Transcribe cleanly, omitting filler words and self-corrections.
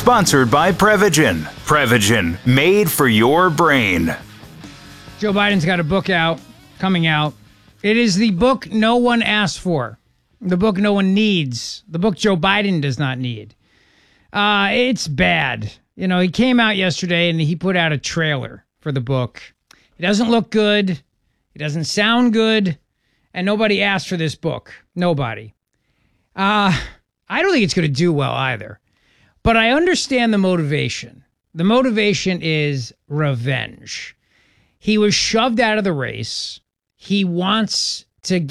Sponsored by Prevagen. Prevagen, made for your brain. Joe Biden's got a book coming out. It is the book no one asked for. The book no one needs. The book Joe Biden does not need. It's bad. You know, he came out yesterday and he put out a trailer for the book. It doesn't look good. It doesn't sound good. And nobody asked for this book. Nobody. I don't think it's going to do well either. But I understand the motivation. The motivation is revenge. He was shoved out of the race. He wants to